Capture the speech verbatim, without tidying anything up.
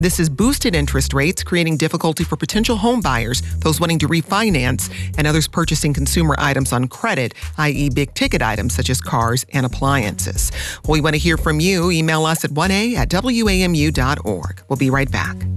This is boosted interest rates, creating difficulty for potential home buyers, those wanting to refinance, and others purchasing consumer items on credit, that is big-ticket items such as cars and appliances. Well, we want to hear from you. Email us at one a at w a m u dot org. We'll be right back.